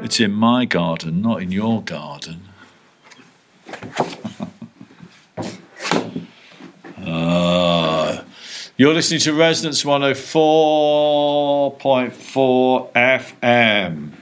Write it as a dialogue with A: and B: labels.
A: It's in my garden, not in your garden. You're listening to Resonance 104.4 FM.